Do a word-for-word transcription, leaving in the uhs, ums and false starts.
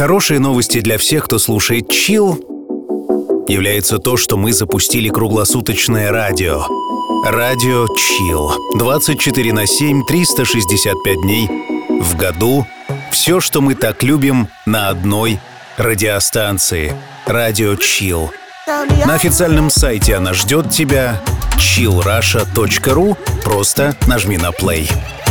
Хорошие новости для всех, кто слушает Chill, является то, что мы запустили круглосуточное радио. Радио Chill. двадцать четыре на семь, триста шестьдесят пять дней в году. Все, что мы так любим, на одной радиостанции. Радио Chill. На официальном сайте она ждет тебя. чилл раша точка ру. Просто нажми на плей.